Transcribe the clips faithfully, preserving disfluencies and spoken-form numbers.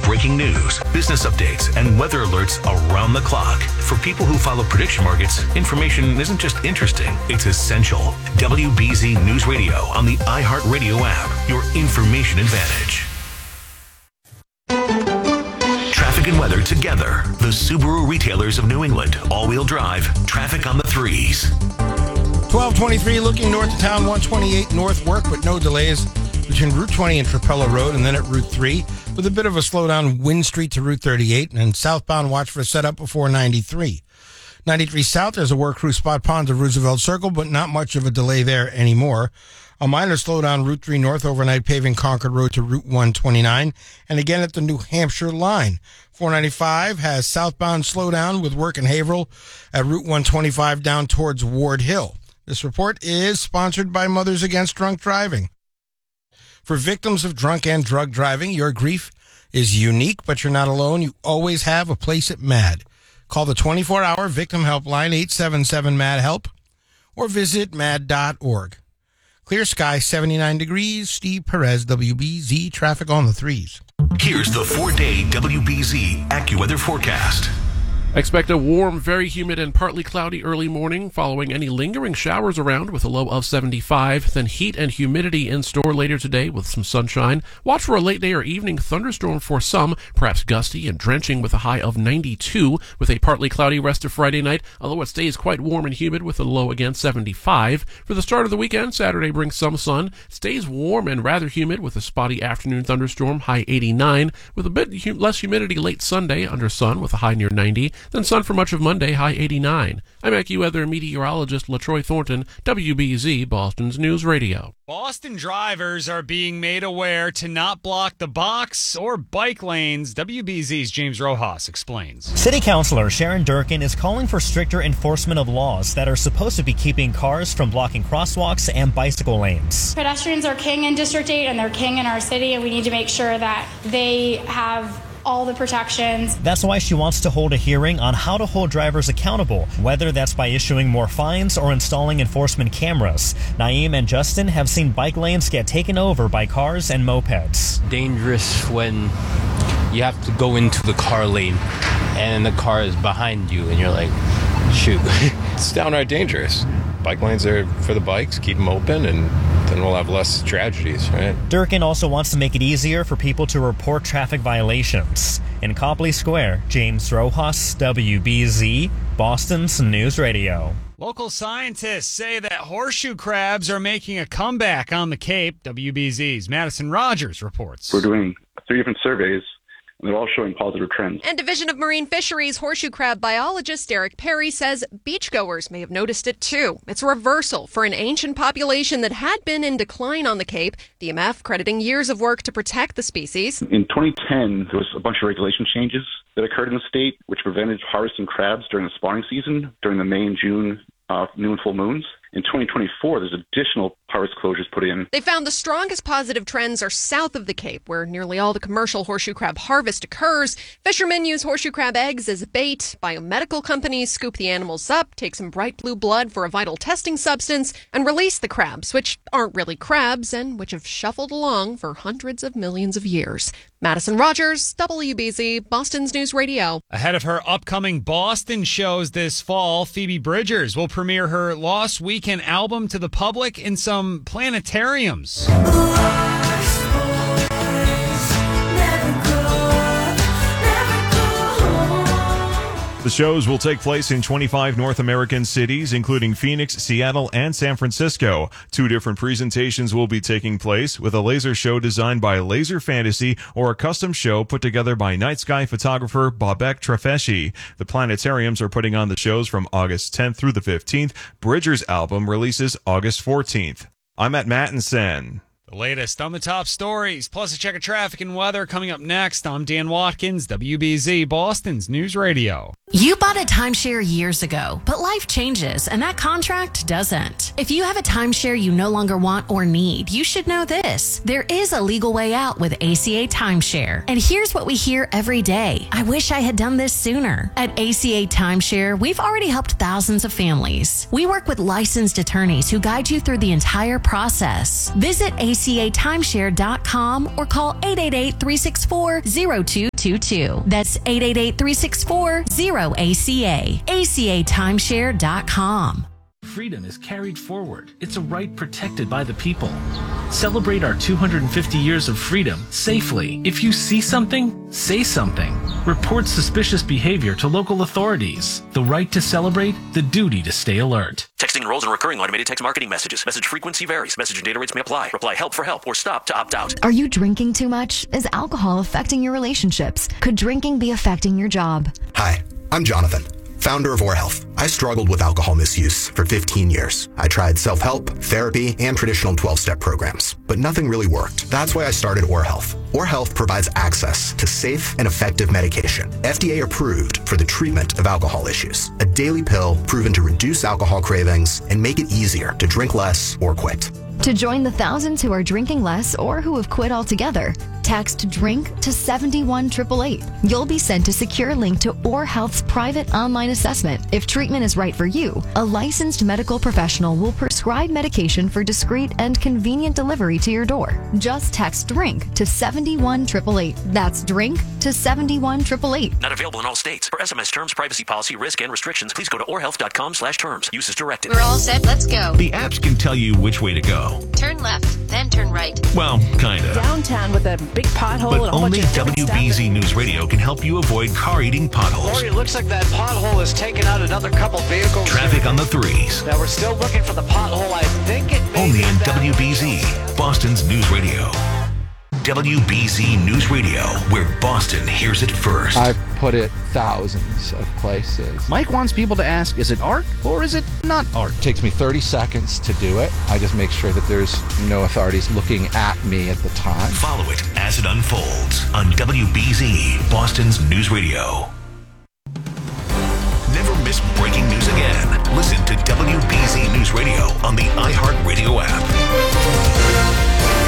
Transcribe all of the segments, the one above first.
breaking news, business updates, and weather alerts around the clock. For people who follow prediction markets, information isn't just interesting, it's essential. W B Z News Radio on the iHeartRadio app, your information advantage. Traffic and weather together. The Subaru retailers of New England. All-wheel drive. Traffic on the threes. twelve twenty-three looking north of town, one twenty-eight north work, but no delays between Route twenty and Trapello Road, and then at Route three, with a bit of a slowdown, Wynn Street to Route thirty-eight, and then southbound watch for a setup before ninety-three. ninety-three south, there's a work crew spot pond to Roosevelt Circle, but not much of a delay there anymore. A minor slowdown, Route three north, overnight paving Concord Road to Route one twenty-nine, and again at the New Hampshire line. four ninety-five has southbound slowdown with work in Haverhill at Route one twenty-five down towards Ward Hill. This report is sponsored by Mothers Against Drunk Driving. For victims of drunk and drug driving, your grief is unique, but you're not alone. You always have a place at MAD. Call the twenty-four hour victim helpline, eight seven seven M A D HELP, or visit mad dot org. Clear sky, seventy-nine degrees. Steve Perez, W B Z, traffic on the threes. Here's the four-day W B Z AccuWeather forecast. Expect a warm, very humid, and partly cloudy early morning, following any lingering showers around with a low of seventy-five. Then heat and humidity in store later today with some sunshine. Watch for a late day or evening thunderstorm for some, perhaps gusty and drenching with a high of ninety-two, with a partly cloudy rest of Friday night, although it stays quite warm and humid with a low again seventy-five. For the start of the weekend, Saturday brings some sun, stays warm and rather humid with a spotty afternoon thunderstorm, high eighty-nine, with a bit hu- less humidity late Sunday under sun with a high near ninety. Then sun for much of Monday, high eighty-nine. I'm AccuWeather meteorologist LaTroy Thornton, W B Z, Boston's News Radio. Boston drivers are being made aware to not block the box or bike lanes. W B Z's James Rojas explains. City Councilor Sharon Durkin is calling for stricter enforcement of laws that are supposed to be keeping cars from blocking crosswalks and bicycle lanes. Pedestrians are king in District eight and they're king in our city, and we need to make sure that they have all the protections. That's why she wants to hold a hearing on how to hold drivers accountable, whether that's by issuing more fines or installing enforcement cameras. Naeem and Justin have seen bike lanes get taken over by cars and mopeds. Dangerous when you have to go into the car lane and the car is behind you and you're like, shoot. It's downright dangerous. Bike lanes are for the bikes, keep them open, and then we'll have less tragedies, right? Durkin also wants to make it easier for people to report traffic violations. In Copley Square, James Rojas, W B Z, Boston's News Radio. Local scientists say that horseshoe crabs are making a comeback on the Cape. W B Z's Madison Rogers reports. We're doing three different surveys, and they're all showing positive trends. And Division of Marine Fisheries horseshoe crab biologist Derek Perry says beachgoers may have noticed it too. It's a reversal for an ancient population that had been in decline on the Cape, the E M F crediting years of work to protect the species. In twenty ten, there was a bunch of regulation changes that occurred in the state, which prevented harvesting crabs during the spawning season, during the May and June uh, new and full moons. In twenty twenty-four, there's additional harvest closures put in. They found the strongest positive trends are south of the Cape, where nearly all the commercial horseshoe crab harvest occurs. Fishermen use horseshoe crab eggs as bait. Biomedical companies scoop the animals up, take some bright blue blood for a vital testing substance, and release the crabs, which aren't really crabs and which have shuffled along for hundreds of millions of years. Madison Rogers, W B Z, Boston's News Radio. Ahead of her upcoming Boston shows this fall, Phoebe Bridgers will premiere her Lost Weekend album to the public in some planetariums. The shows will take place in twenty-five North American cities, including Phoenix, Seattle, and San Francisco. Two different presentations will be taking place, with a laser show designed by Laser Fantasy or a custom show put together by night sky photographer Babek Trafeshi. The planetariums are putting on the shows from August tenth through the fifteenth. Bridger's album releases August fourteenth. I'm at Mattinson. The latest on the top stories, plus a check of traffic and weather coming up next. I'm Dan Watkins, W B Z, Boston's News Radio. You bought a timeshare years ago, but life changes and that contract doesn't. If you have a timeshare you no longer want or need, you should know this. There is a legal way out with A C A Timeshare. And here's what we hear every day. I wish I had done this sooner. At A C A Timeshare, we've already helped thousands of families. We work with licensed attorneys who guide you through the entire process. Visit A C A timeshare dot com or call eight eight eight, three six four, zero two two two two. That's eight eight eight, three six four, zero A C A. A C A timeshare dot com. Freedom is carried forward. It's a right protected by the people. Celebrate our two hundred fifty years of freedom safely. If you see something, say something. Report suspicious behavior to local authorities. The right to celebrate, the duty to stay alert. Texting enrolls in recurring automated text marketing messages. Message frequency varies. Message and data rates may apply. Reply help for help or stop to opt out. Are you drinking too much? Is alcohol affecting your relationships? Could drinking be affecting your job? Hi, I'm Jonathan, founder of Or Health. I struggled with alcohol misuse for fifteen years. I tried self-help, therapy, and traditional twelve-step programs, but nothing really worked. That's why I started Or Health. Or Health provides access to safe and effective medication, F D A approved for the treatment of alcohol issues. A daily pill proven to reduce alcohol cravings and make it easier to drink less or quit. To join the thousands who are drinking less or who have quit altogether, text DRINK to seven one eight eight eight. You'll be sent a secure link to Or Health's private online assessment. If treatment is right for you, a licensed medical professional will prescribe medication for discreet and convenient delivery to your door. Just text DRINK to seven one eight eight eight. That's DRINK to seven one eight eight eight. Not available in all states. For S M S terms, privacy policy, risk, and restrictions, please go to or health dot com slash terms. Use as directed. We're all set. Let's go. The apps can tell you which way to go. Turn left, then turn right. Well, kind of. Downtown with a big pothole. But and a whole only bunch of W B Z News Radio can help you avoid car-eating potholes. Lori, it looks like that pothole has taken out another couple vehicles. Traffic on the threes. Now, we're still looking for the pothole. I think it may Only be in that W B Z, Boston's News Radio. W B Z News Radio, where Boston hears it first. I've put it thousands of places. Mike wants people to ask, is it art or is it not art? It takes me thirty seconds to do it. I just make sure that there's no authorities looking at me at the time. Follow it as it unfolds on W B Z, Boston's News Radio. Never miss breaking news again. Listen to W B Z News Radio on the iHeartRadio app.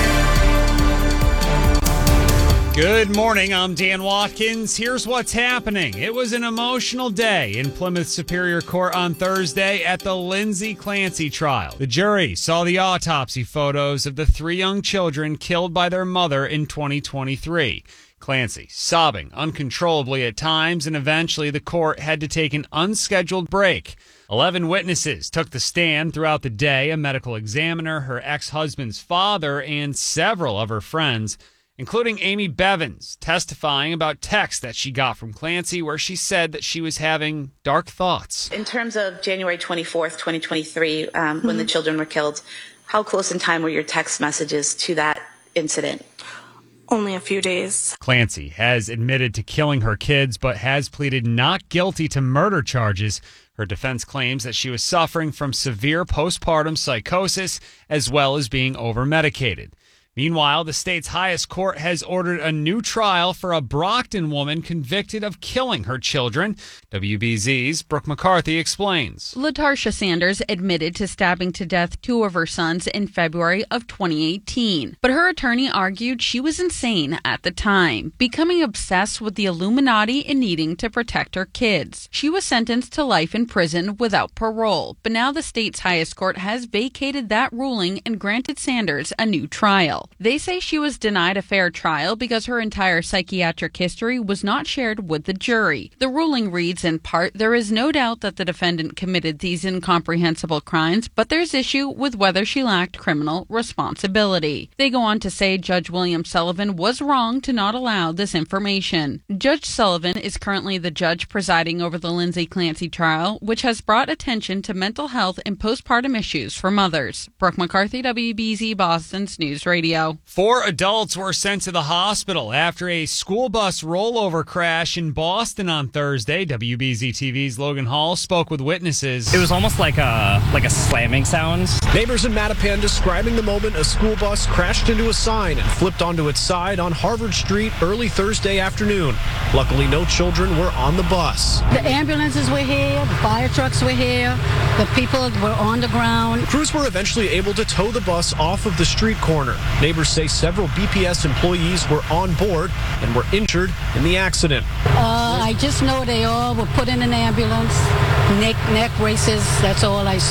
Good morning, I'm Dan Watkins. Here's what's happening. It was an emotional day in Plymouth Superior Court on Thursday at the Lindsay Clancy trial. The jury saw the autopsy photos of the three young children killed by their mother in twenty twenty-three. Clancy sobbing uncontrollably at times, and eventually the court had to take an unscheduled break. Eleven witnesses took the stand throughout the day, a medical examiner, her ex-husband's father, and several of her friends, including Amy Bevins, testifying about texts that she got from Clancy where she said that she was having dark thoughts. In terms of January twenty-fourth, twenty twenty-three, um, mm-hmm. when the children were killed, how close in time were your text messages to that incident? Only a few days. Clancy has admitted to killing her kids, but has pleaded not guilty to murder charges. Her defense claims that she was suffering from severe postpartum psychosis as well as being over-medicated. Meanwhile, the state's highest court has ordered a new trial for a Brockton woman convicted of killing her children. W B Z's Brooke McCarthy explains. LaTarsha Sanders admitted to stabbing to death two of her sons in February of twenty eighteen. But her attorney argued she was insane at the time, becoming obsessed with the Illuminati and needing to protect her kids. She was sentenced to life in prison without parole, but now the state's highest court has vacated that ruling and granted Sanders a new trial. They say she was denied a fair trial because her entire psychiatric history was not shared with the jury. The ruling reads in part, there is no doubt that the defendant committed these incomprehensible crimes, but there's issue with whether she lacked criminal responsibility. They go on to say Judge William Sullivan was wrong to not allow this information. Judge Sullivan is currently the judge presiding over the Lindsay Clancy trial, which has brought attention to mental health and postpartum issues for mothers. Brooke McCarthy, W B Z Boston's News Radio. Four adults were sent to the hospital after a school bus rollover crash in Boston on Thursday. W B Z T V's Logan Hall spoke with witnesses. It was almost like a like a slamming sound. Neighbors in Mattapan describing the moment a school bus crashed into a sign and flipped onto its side on Harvard Street early Thursday afternoon. Luckily, no children were on the bus. The ambulances were here, the fire trucks were here, the people were on the ground. Crews were eventually able to tow the bus off of the street corner. Neighbors say several B P S employees were on board and were injured in the accident. Uh, I just know they all were put in an ambulance, neck, neck braces, that's all I saw.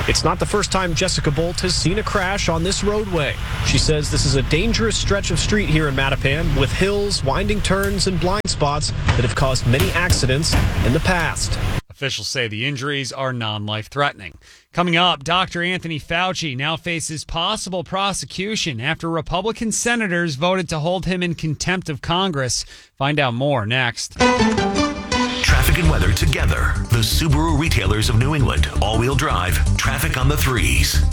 It's not the first time Jessica Bolt has seen a crash on this roadway. She says this is a dangerous stretch of street here in Mattapan with hills, winding turns, and blind spots that have caused many accidents in the past. Officials say the injuries are non-life-threatening. Coming up, Doctor Anthony Fauci now faces possible prosecution after Republican senators voted to hold him in contempt of Congress. Find out more next. Traffic and weather together. The Subaru retailers of New England. All-wheel drive. Traffic on the threes.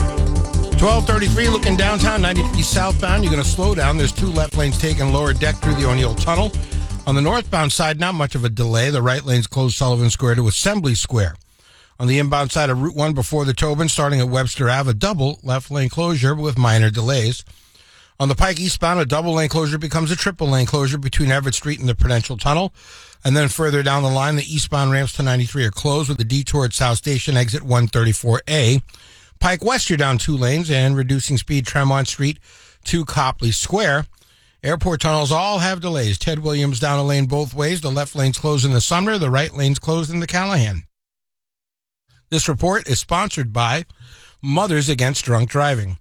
twelve thirty-three looking downtown, ninety-three southbound. You're going to slow down. There's two left lanes taking lower deck through the O'Neill Tunnel. On the northbound side, not much of a delay. The right lane's closed Sullivan Square to Assembly Square. On the inbound side of Route one before the Tobin, starting at Webster Ave, a double left lane closure with minor delays. On the Pike eastbound, a double lane closure becomes a triple lane closure between Everett Street and the Prudential Tunnel. And then further down the line, the eastbound ramps to ninety-three are closed with the detour at South Station, exit one thirty-four A. Pike West, you're down two lanes and reducing speed Tremont Street to Copley Square. Airport tunnels all have delays. Ted Williams down a lane both ways. The left lane's closed in the Sumner. The right lane's closed in the Callahan. This report is sponsored by Mothers Against Drunk Driving.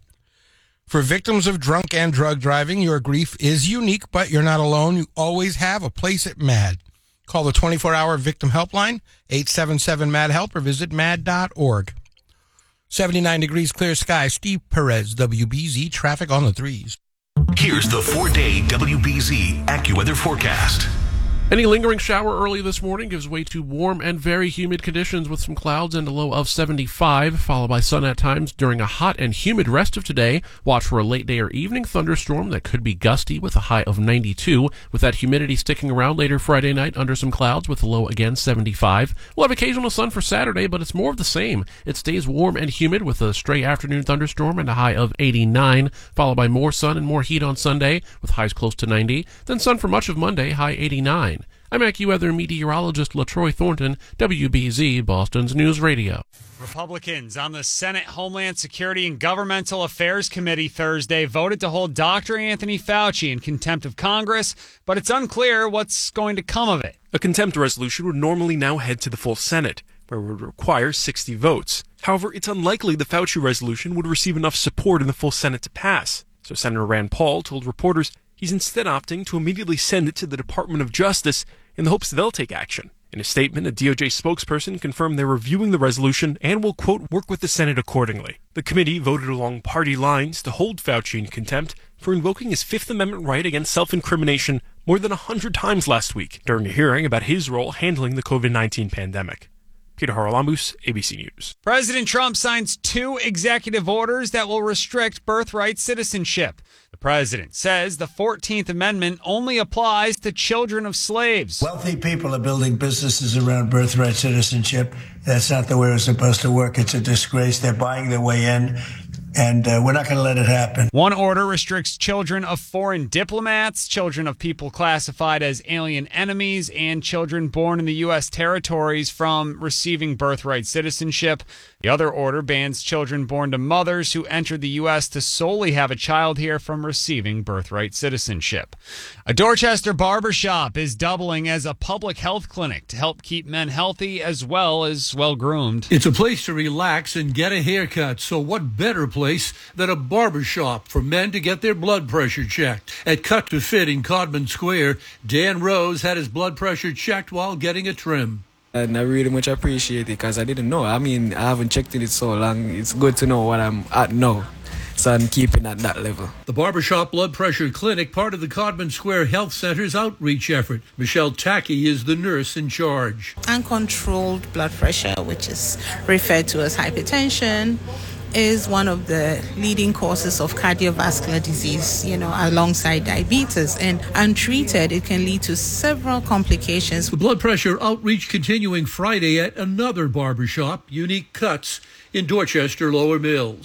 For victims of drunk and drug driving, your grief is unique, but you're not alone. You always have a place at MAD. Call the twenty-four hour victim helpline, eight seven seven MAD HELP, or visit mad dot org. seventy-nine degrees clear sky. Steve Perez, W B Z, traffic on the threes. Here's the four-day W B Z AccuWeather forecast. Any lingering shower early this morning gives way to warm and very humid conditions with some clouds and a low of seventy-five, followed by sun at times during a hot and humid rest of today. Watch for a late day or evening thunderstorm that could be gusty with a high of ninety-two, with that humidity sticking around later Friday night under some clouds with a low again seventy-five. We'll have occasional sun for Saturday, but it's more of the same. It stays warm and humid with a stray afternoon thunderstorm and a high of eighty-nine, followed by more sun and more heat on Sunday with highs close to ninety, then sun for much of Monday, high eighty-nine. I'm AccuWeather meteorologist LaTroy Thornton, W B Z, Boston's News Radio. Republicans on the Senate Homeland Security and Governmental Affairs Committee Thursday voted to hold Doctor Anthony Fauci in contempt of Congress, but it's unclear what's going to come of it. A contempt resolution would normally now head to the full Senate, where it would require sixty votes. However, it's unlikely the Fauci resolution would receive enough support in the full Senate to pass. So Senator Rand Paul told reporters he's instead opting to immediately send it to the Department of Justice in the hopes they'll take action. In a statement, a D O J spokesperson confirmed they're reviewing the resolution and will, quote, work with the Senate accordingly. The committee voted along party lines to hold Fauci in contempt for invoking his Fifth Amendment right against self-incrimination more than a hundred times last week during a hearing about his role handling the covid nineteen pandemic. Peter Haralambous, A B C News. President Trump signs two executive orders that will restrict birthright citizenship. The president says the fourteenth Amendment only applies to children of slaves. Wealthy people are building businesses around birthright citizenship. That's not the way it's supposed to work. It's a disgrace. They're buying their way in. And uh, we're not going to let it happen. One order restricts children of foreign diplomats, children of people classified as alien enemies, and children born in the U S territories from receiving birthright citizenship. The other order bans children born to mothers who entered the U S to solely have a child here from receiving birthright citizenship. A Dorchester barbershop is doubling as a public health clinic to help keep men healthy as well as well-groomed. It's a place to relax and get a haircut, so what better place place than a barbershop for men to get their blood pressure checked. At Cut to Fit in Codman Square, Dan Rose had his blood pressure checked while getting a trim. And I really much appreciate it because I didn't know. I mean, I haven't checked it so long. It's good to know what I'm at now. So I'm keeping at that level. The Barbershop Blood Pressure Clinic, part of the Codman Square Health Center's outreach effort. Michelle Tackey is the nurse in charge. Uncontrolled blood pressure, which is referred to as hypertension, is one of the leading causes of cardiovascular disease, you know, alongside diabetes. And untreated, it can lead to several complications. The blood pressure outreach continuing Friday at another barbershop, Unique Cuts, in Dorchester Lower Mills.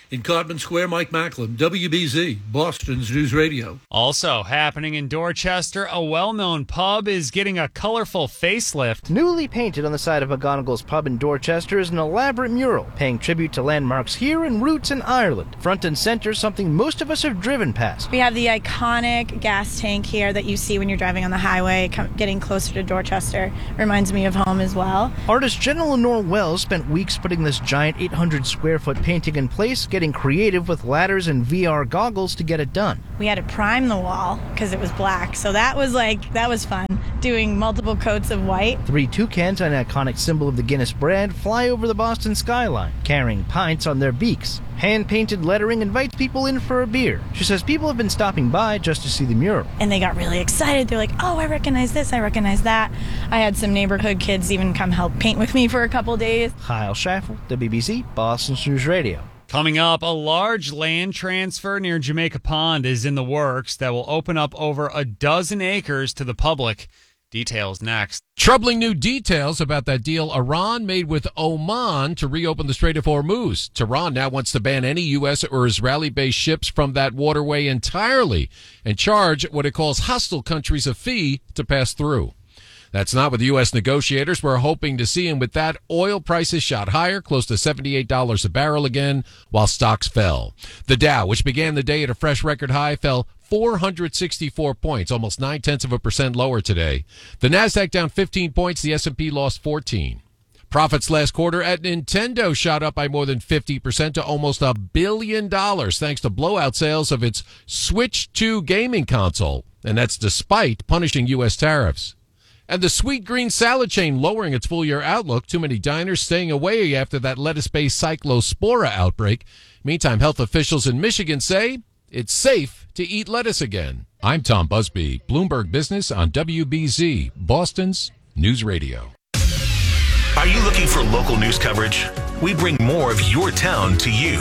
In Codman Square, Mike Macklin, W B Z, Boston's News Radio. Also happening in Dorchester, a well-known pub is getting a colorful facelift. Newly painted on the side of McGonagall's Pub in Dorchester is an elaborate mural paying tribute to landmarks here and roots in Ireland. Front and center, something most of us have driven past. We have the iconic gas tank here that you see when you're driving on the highway, getting closer to Dorchester. Reminds me of home as well. Artist Jen Lenore Wells spent weeks putting this giant eight hundred square foot painting in place, getting creative with ladders and V R goggles to get it done. We had to prime the wall because it was black, so that was like, that was fun, doing multiple coats of white. Three toucans, an iconic symbol of the Guinness brand, fly over the Boston skyline, carrying pints on their beaks. Hand-painted lettering invites people in for a beer. She says people have been stopping by just to see the mural. And they got really excited. They're like, oh, I recognize this, I recognize that. I had some neighborhood kids even come help paint with me for a couple days. Kyle Schaffel, W B C, Boston's News Radio. Coming up, a large land transfer near Jamaica Pond is in the works that will open up over a dozen acres to the public. Details next. Troubling new details about that deal Iran made with Oman to reopen the Strait of Hormuz. Tehran now wants to ban any U S or Israeli-based ships from that waterway entirely and charge what it calls hostile countries a fee to pass through. That's not what the U S negotiators were hoping to see, and with that, oil prices shot higher, close to seventy-eight dollars a barrel again, while stocks fell. The Dow, which began the day at a fresh record high, fell four hundred sixty-four points, almost nine-tenths of a percent lower today. The Nasdaq down fifteen points, the S and P lost fourteen. Profits last quarter at Nintendo shot up by more than fifty percent to almost a billion dollars, thanks to blowout sales of its Switch two gaming console, and that's despite punishing U S tariffs. And the Sweet Green salad chain lowering its full-year outlook. Too many diners staying away after that lettuce-based cyclospora outbreak. Meantime, health officials in Michigan say it's safe to eat lettuce again. I'm Tom Busby, Bloomberg Business on W B Z, Boston's News Radio. Are you looking for local news coverage? We bring more of your town to you.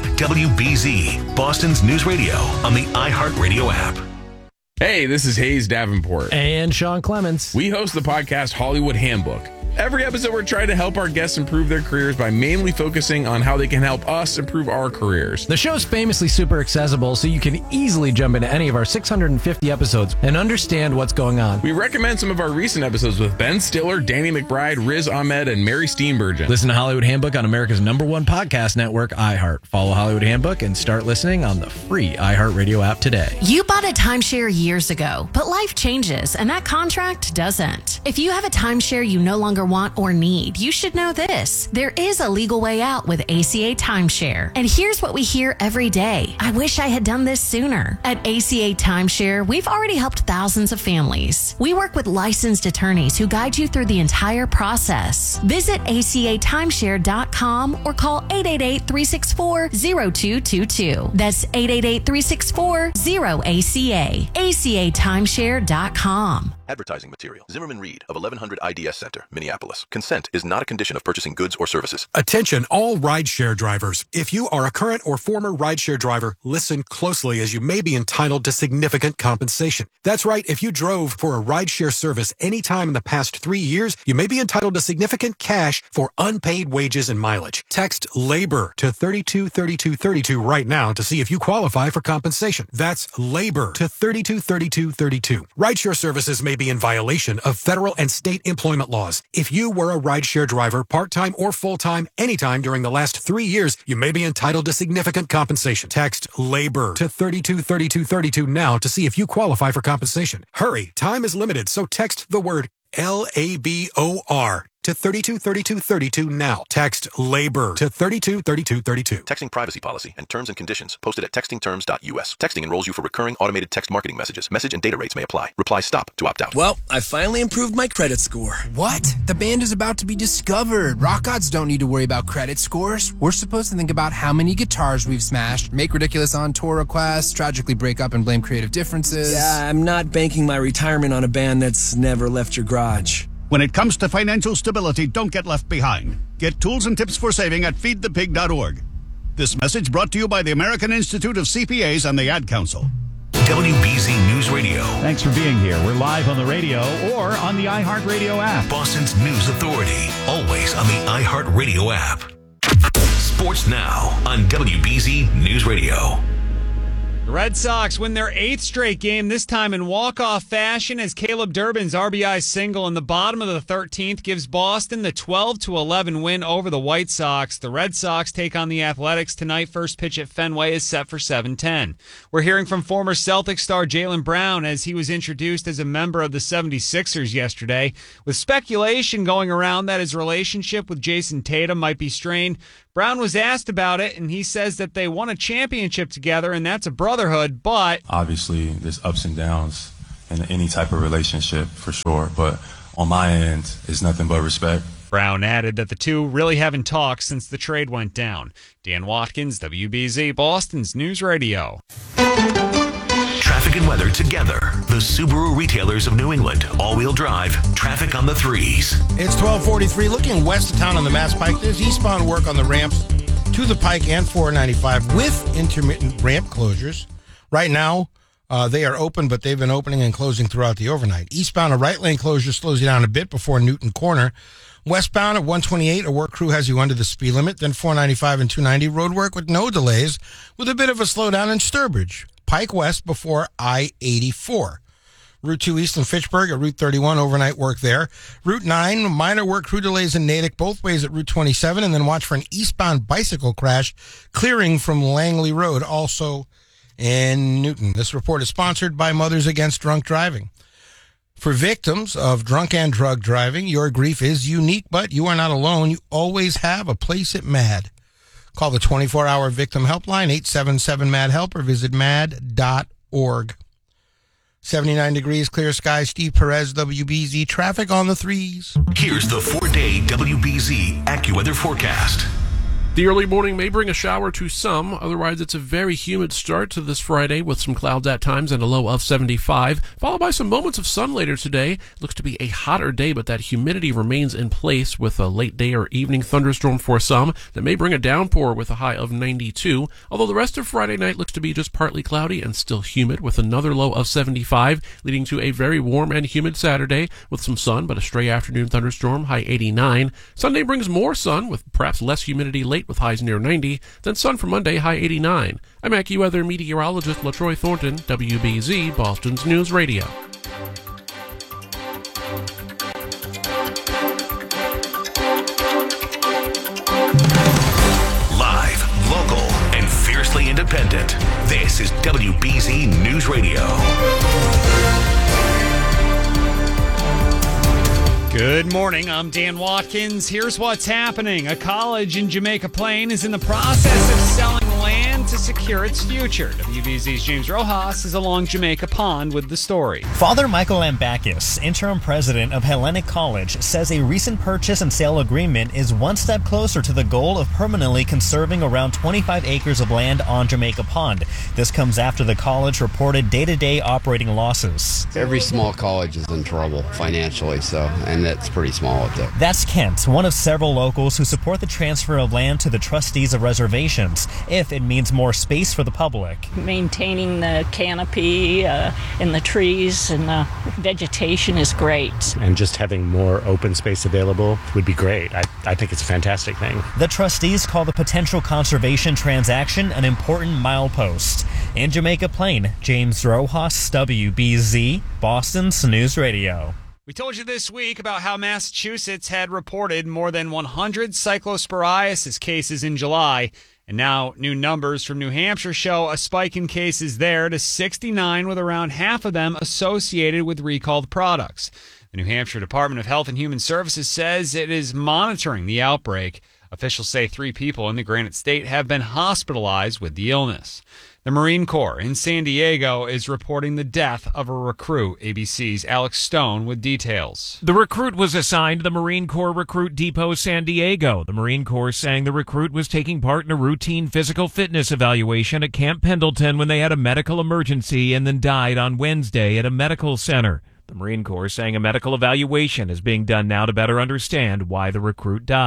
W B Z, Boston's News Radio on the iHeartRadio app. Hey, this is Hayes Davenport. And Sean Clements. We host the podcast Hollywood Handbook. Every episode, we're trying to help our guests improve their careers by mainly focusing on how they can help us improve our careers. The show's famously super accessible, so you can easily jump into any of our six hundred fifty episodes and understand what's going on. We recommend some of our recent episodes with Ben Stiller, Danny McBride, Riz Ahmed, and Mary Steenburgen. Listen to Hollywood Handbook on America's number one podcast network, iHeart. Follow Hollywood Handbook and start listening on the free iHeartRadio app today. You bought a timeshare years ago, but life changes, and that contract doesn't. If you have a timeshare you no longer want or need, you should know this. There is a legal way out with A C A Timeshare. And here's what we hear every day. I wish I had done this sooner. At A C A Timeshare, we've already helped thousands of families. We work with licensed attorneys who guide you through the entire process. Visit A C A timeshare dot com or call eight eight eight, three six four, zero two two two. That's eight eight eight, three six four, zero A C A. A C A timeshare dot com. Advertising material. Zimmerman Reed of eleven hundred I D S Center, Minneapolis. Consent is not a condition of purchasing goods or services. Attention all rideshare drivers. If you are a current or former rideshare driver, listen closely as you may be entitled to significant compensation. That's right. If you drove for a rideshare service any time in the past three years, you may be entitled to significant cash for unpaid wages and mileage. Text LABOR to thirty-two thirty-two thirty-two right now to see if you qualify for compensation. That's LABOR to thirty-two thirty-two thirty-two. Rideshare services may be in violation of federal and state employment laws. If you were a rideshare driver, part-time or full-time, anytime during the last three years, you may be entitled to significant compensation. Text LABOR to thirty-two thirty-two thirty-two now to see if you qualify for compensation. Hurry, time is limited, so text the word L A B O R to thirty-two thirty-two thirty-two now. Text LABOR to thirty-two thirty-two thirty-two. Texting privacy policy and terms and conditions posted at texting terms dot U S. Texting enrolls you for recurring automated text marketing messages. Message and data rates may apply. Reply STOP to opt out. Well, I finally improved my credit score. What? The band is about to be discovered. Rock gods don't need to worry about credit scores. We're supposed to think about how many guitars we've smashed, make ridiculous on-tour requests, tragically break up and blame creative differences. Yeah, I'm not banking my retirement on a band that's never left your garage. When it comes to financial stability, don't get left behind. Get tools and tips for saving at feed the pig dot org. This message brought to you by the American Institute of C P As and the Ad Council. W B Z News Radio. Thanks for being here. We're live on the radio or on the iHeartRadio app. Boston's News Authority. Always on the iHeartRadio app. Sports Now on W B Z News Radio. The Red Sox win their eighth straight game, this time in walk-off fashion, as Caleb Durbin's R B I single in the bottom of the thirteenth gives Boston the twelve to eleven win over the White Sox. The Red Sox take on the Athletics tonight. First pitch at Fenway is set for seven ten. We're hearing from former Celtics star Jaylen Brown as he was introduced as a member of the seventy-sixers yesterday, with speculation going around that his relationship with Jason Tatum might be strained. Brown was asked about it, and he says that they won a championship together, and that's a brotherhood, but... Obviously, there's ups and downs in any type of relationship, for sure, but on my end, it's nothing but respect. Brown added that the two really haven't talked since the trade went down. Dan Watkins, W B Z, Boston's News Radio. Traffic and weather together. The Subaru retailers of New England. All-wheel drive. Traffic on the threes. It's twelve forty-three. Looking west of town on the Mass Pike, there's eastbound work on the ramps to the Pike and four ninety-five with intermittent ramp closures. Right now, uh, they are open, but they've been opening and closing throughout the overnight. Eastbound, a right lane closure slows you down a bit before Newton Corner. Westbound at one twenty-eight, a work crew has you under the speed limit. Then four ninety-five and two ninety, road work with no delays, with a bit of a slowdown in Sturbridge. Pike West before I eighty-four. Route two East in Fitchburg at Route thirty-one, overnight work there. Route nine, minor work crew delays in Natick, both ways at Route twenty-seven, and then watch for an eastbound bicycle crash clearing from Langley Road, also in Newton. This report is sponsored by Mothers Against Drunk Driving. For victims of drunk and drug driving, your grief is unique, but you are not alone. You always have a place at MAD. Call the twenty-four hour victim helpline, eight seven seven, M A D HELP, or visit mad dot org. seventy-nine degrees, clear skies. Steve Perez, W B Z. Traffic on the threes. Here's the four-day W B Z AccuWeather forecast. The early morning may bring a shower to some. Otherwise, it's a very humid start to this Friday with some clouds at times and a low of seventy-five, followed by some moments of sun later today. It looks to be a hotter day, but that humidity remains in place with a late day or evening thunderstorm for some that may bring a downpour with a high of ninety-two, although the rest of Friday night looks to be just partly cloudy and still humid with another low of seventy-five, leading to a very warm and humid Saturday with some sun, but a stray afternoon thunderstorm, high eighty-nine. Sunday brings more sun with perhaps less humidity late with highs near ninety, then sun for Monday, high eighty-nine. I'm AccuWeather meteorologist LaTroy Thornton, W B Z, Boston's News Radio. Live, local, and fiercely independent. This is W B Z News Radio. Good morning, I'm Dan Watkins. Here's what's happening. A college in Jamaica Plain is in the process of selling land to secure its future. W B Z's James Rojas is along Jamaica Pond with the story. Father Michael Ambakis, interim president of Hellenic College, says a recent purchase and sale agreement is one step closer to the goal of permanently conserving around twenty-five acres of land on Jamaica Pond. This comes after the college reported day-to-day operating losses. Every small college is in trouble financially, so, and that's pretty small up there. That's Kent, one of several locals who support the transfer of land to the trustees of reservations, if it means more space for the public. Maintaining the canopy uh, and the trees and the vegetation is great. And just having more open space available would be great. I, I think it's a fantastic thing. The trustees call the potential conservation transaction an important milepost. In Jamaica Plain, James Rojas, W B Z, Boston's News Radio. We told you this week about how Massachusetts had reported more than one hundred cyclosporiasis cases in July, and now new numbers from New Hampshire show a spike in cases there to sixty-nine, with around half of them associated with recalled products. The New Hampshire Department of Health and Human Services says it is monitoring the outbreak. Officials say three people in the Granite State have been hospitalized with the illness. The Marine Corps in San Diego is reporting the death of a recruit. A B C's Alex Stone with details. The recruit was assigned to the Marine Corps Recruit Depot San Diego. The Marine Corps saying the recruit was taking part in a routine physical fitness evaluation at Camp Pendleton when they had a medical emergency and then died on Wednesday at a medical center. The Marine Corps saying a medical evaluation is being done now to better understand why the recruit died.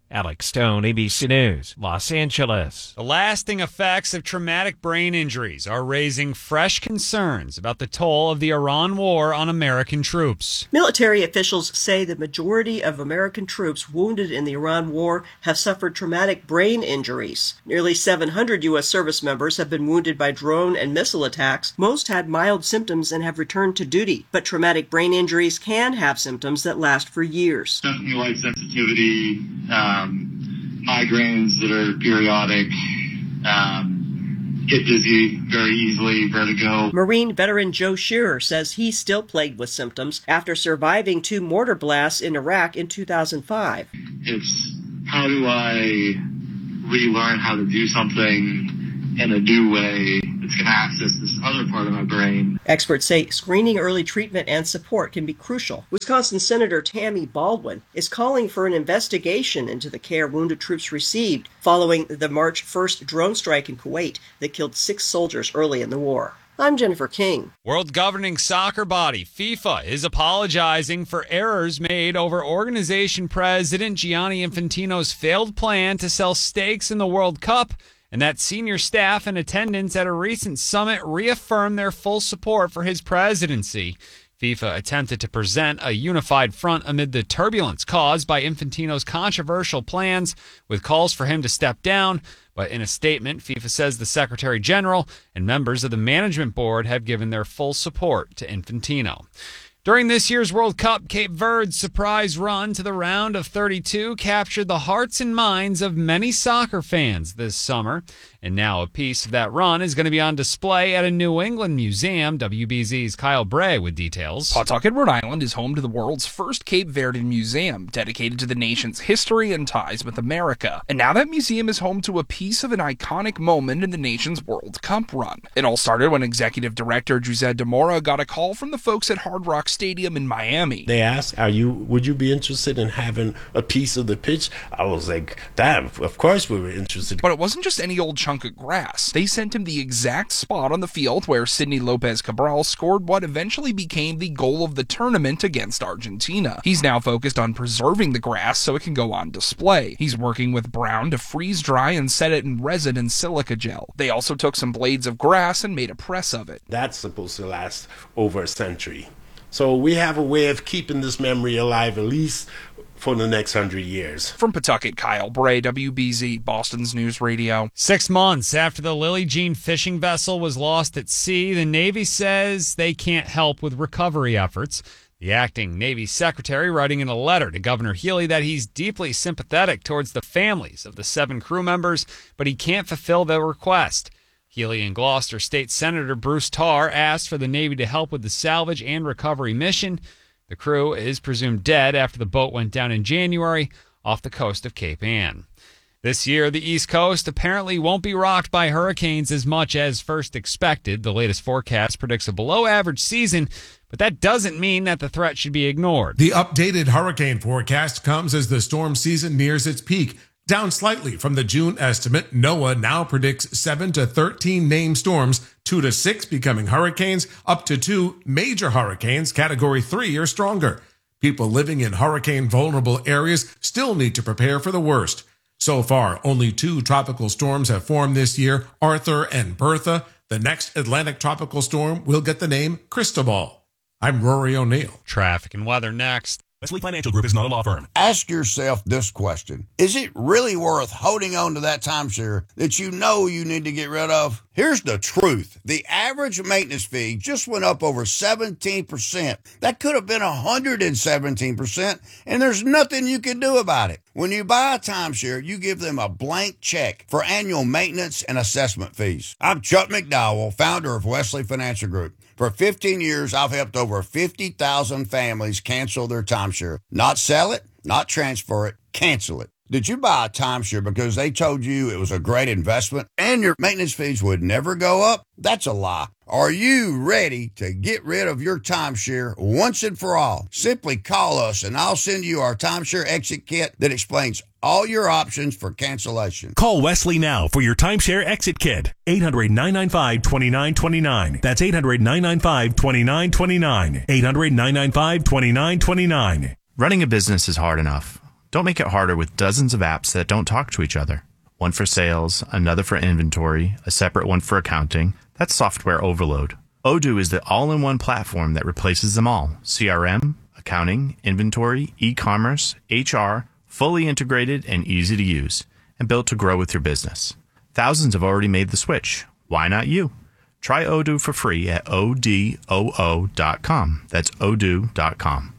Alex Stone, A B C News, Los Angeles. The lasting effects of traumatic brain injuries are raising fresh concerns about the toll of the Iran war on American troops. Military officials say the majority of American troops wounded in the Iran war have suffered traumatic brain injuries. Nearly seven hundred U S service members have been wounded by drone and missile attacks. Most had mild symptoms and have returned to duty, but traumatic brain injuries can have symptoms that last for years. Definitely light sensitivity, um, migraines that are periodic, um, get dizzy very easily, vertigo. Marine veteran Joe Shearer says he's still plagued with symptoms after surviving two mortar blasts in Iraq in two thousand five. It's how do I relearn how to do something in a new way that's going to access this other part of my brain. Experts say screening, early treatment, and support can be crucial. Wisconsin Senator Tammy Baldwin is calling for an investigation into the care wounded troops received following the March first drone strike in Kuwait that killed six soldiers early in the war. I'm Jennifer King. World governing soccer body FIFA is apologizing for errors made over organization president Gianni Infantino's failed plan to sell stakes in the World Cup, and that senior staff in attendance at a recent summit reaffirmed their full support for his presidency. FIFA attempted to present a unified front amid the turbulence caused by Infantino's controversial plans, with calls for him to step down. But in a statement, FIFA says the Secretary General and members of the management board have given their full support to Infantino. During this year's World Cup, Cape Verde's surprise run to the round of thirty-two captured the hearts and minds of many soccer fans this summer. And now a piece of that run is going to be on display at a New England museum. W B Z's Kyle Bray with details. Pawtucket, Rhode Island is home to the world's first Cape Verdean museum, dedicated to the nation's history and ties with America. And now that museum is home to a piece of an iconic moment in the nation's World Cup run. It all started when executive director José de Mora got a call from the folks at Hard Rock Stadium in Miami. They asked, "Are you? Would you be interested in having a piece of the pitch?" I was like, "Damn, of course we were interested." But it wasn't just any old chunk of grass. They sent him the exact spot on the field where Sidney Lopez Cabral scored what eventually became the goal of the tournament against Argentina. He's now focused on preserving the grass so it can go on display. He's working with Brown to freeze dry and set it in resin and silica gel. They also took some blades of grass and made a press of it. That's supposed to last over a century. So we have a way of keeping this memory alive at least for the next hundred years. From Pawtucket, Kyle Bray, W B Z, Boston's News Radio. Six months after the Lily Jean fishing vessel was lost at sea, the Navy says they can't help with recovery efforts. The acting Navy secretary writing in a letter to Governor Healy that he's deeply sympathetic towards the families of the seven crew members, but he can't fulfill their request. Healy and Gloucester State Senator Bruce Tarr asked for the Navy to help with the salvage and recovery mission. The crew is presumed dead after the boat went down in January off the coast of Cape Ann. This year, the East Coast apparently won't be rocked by hurricanes as much as first expected. The latest forecast predicts a below-average season, but that doesn't mean that the threat should be ignored. The updated hurricane forecast comes as the storm season nears its peak. Down slightly from the June estimate, NOAA now predicts seven to thirteen named storms, two to six becoming hurricanes, up to two major hurricanes, category three or stronger. People living in hurricane-vulnerable areas still need to prepare for the worst. So far, only two tropical storms have formed this year, Arthur and Bertha. The next Atlantic tropical storm will get the name Cristobal. I'm Rory O'Neill. Traffic and weather next. Wesley Financial Group is not a law firm. Ask yourself this question. Is it really worth holding on to that timeshare that you know you need to get rid of? Here's the truth. The average maintenance fee just went up over seventeen percent. That could have been one hundred seventeen percent, and there's nothing you can do about it. When you buy a timeshare, you give them a blank check for annual maintenance and assessment fees. I'm Chuck McDowell, founder of Wesley Financial Group. For fifteen years, I've helped over fifty thousand families cancel their timeshare. Not sell it, not transfer it, cancel it. Did you buy a timeshare because they told you it was a great investment and your maintenance fees would never go up? That's a lie. Are you ready to get rid of your timeshare once and for all? Simply call us and I'll send you our timeshare exit kit that explains all your options for cancellation. Call Wesley now for your timeshare exit kit. eight hundred, nine nine five, two nine two nine. That's eight hundred, nine nine five, two nine two nine. eight hundred, nine nine five, two nine two nine. Running a business is hard enough. Don't make it harder with dozens of apps that don't talk to each other. One for sales, another for inventory, a separate one for accounting. That's software overload. Odoo is the all-in-one platform that replaces them all. C R M, accounting, inventory, e-commerce, H R, fully integrated and easy to use, and built to grow with your business. Thousands have already made the switch. Why not you? Try Odoo for free at O D O O dot com. That's odoo dot com.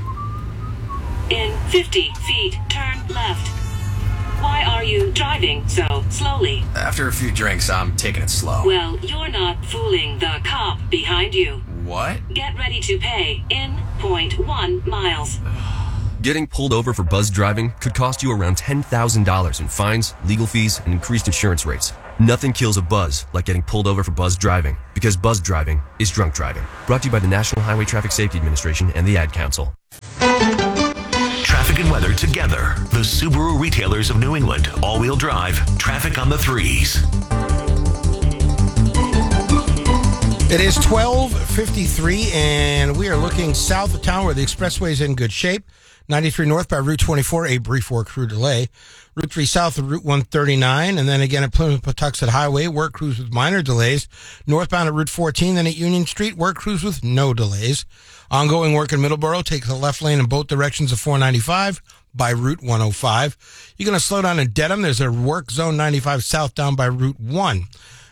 In fifty feet, turn left. Why are you driving so slowly? After a few drinks, I'm taking it slow. Well, you're not fooling the cop behind you. What? Get ready to pay in zero point one miles. Getting pulled over for buzz driving could cost you around ten thousand dollars in fines, legal fees, and increased insurance rates. Nothing kills a buzz like getting pulled over for buzz driving, because buzz driving is drunk driving. Brought to you by the National Highway Traffic Safety Administration and the Ad Council. Traffic and weather together. The Subaru retailers of New England. All-wheel drive. Traffic on the threes. It is twelve fifty-three, and we are looking south of town where the expressway is in good shape. ninety-three north by Route twenty-four, a brief work crew delay. Route three south of Route one thirty-nine, and then again at Plymouth-Patuxent Highway, work crews with minor delays. Northbound at Route fourteen, then at Union Street, work crews with no delays. Ongoing work in Middleborough takes the left lane in both directions of four ninety-five by Route one oh five. You're going to slow down in Dedham. There's a work zone ninety-five southbound by Route one.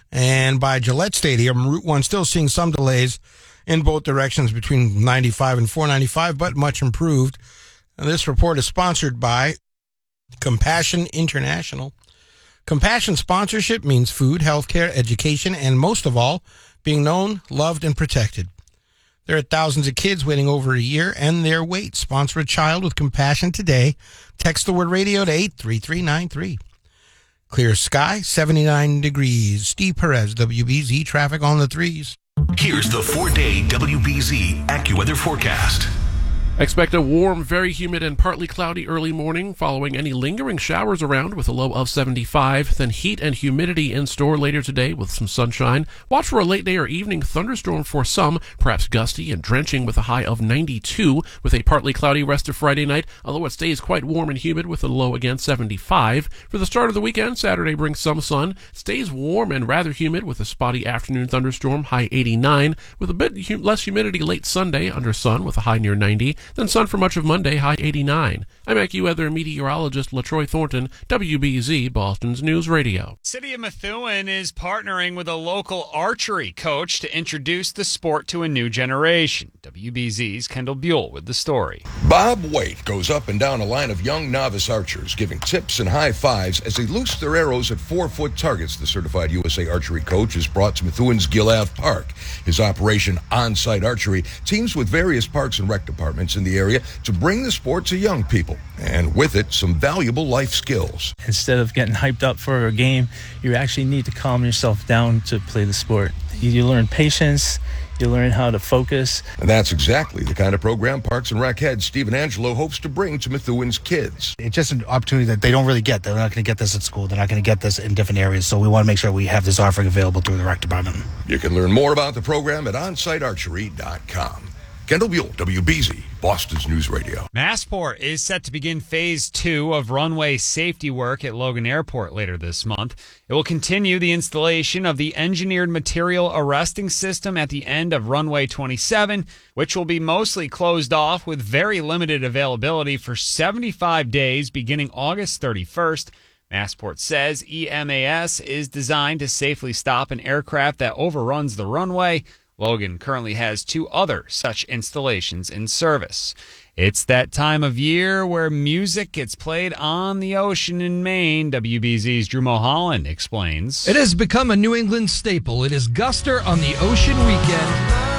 And by Gillette Stadium, Route one still seeing some delays in both directions between ninety-five and four ninety-five, but much improved. And this report is sponsored by Compassion International. Compassion sponsorship means food, healthcare, education, and most of all, being known, loved, and protected. There are thousands of kids waiting over a year and their wait. Sponsor a child with compassion today. Text the word radio to eight three three nine three. Clear sky, seventy-nine degrees. Steve Perez, W B Z traffic on the threes. Here's the four-day W B Z AccuWeather forecast. Expect a warm, very humid, and partly cloudy early morning, following any lingering showers around with a low of seventy-five. Then heat and humidity in store later today with some sunshine. Watch for a late day or evening thunderstorm for some, perhaps gusty and drenching with a high of ninety-two, with a partly cloudy rest of Friday night, although it stays quite warm and humid with a low again seventy-five. For the start of the weekend, Saturday brings some sun, stays warm and rather humid with a spotty afternoon thunderstorm, high eighty-nine, with a bit hum- less humidity late Sunday, under sun with a high near ninety. Then sun for much of Monday, high eighty-nine. I'm AccuWeather meteorologist LaTroy Thornton, W B Z, Boston's News Radio. City of Methuen is partnering with a local archery coach to introduce the sport to a new generation. W B Z's Kendall Buell with the story. Bob Waite goes up and down a line of young novice archers, giving tips and high fives as they loose their arrows at four-foot targets. The certified U S A archery coach is brought to Methuen's Gill Ave Park. His operation, On-Site Archery, teams with various parks and rec departments in the area to bring the sport to young people, and with it, some valuable life skills. Instead of getting hyped up for a game, you actually need to calm yourself down to play the sport. You, you learn patience, you learn how to focus. And that's exactly the kind of program Parks and Rec head Stephen Angelo hopes to bring to Methuen's kids. It's just an opportunity that they don't really get. They're not going to get this at school. They're not going to get this in different areas. So we want to make sure we have this offering available through the rec department. You can learn more about the program at on site archery dot com. Kendall Buell, W B Z, Boston's News Radio. Massport is set to begin phase two of runway safety work at Logan Airport later this month. It will continue the installation of the engineered material arresting system at the end of runway twenty-seven, which will be mostly closed off with very limited availability for seventy-five days beginning August thirty-first. Massport says E M A S is designed to safely stop an aircraft that overruns the runway. Logan currently has two other such installations in service. It's that time of year where music gets played on the ocean in Maine. W B Z's Drew Mulholland explains. It has become a New England staple. It is Guster on the Ocean Weekend.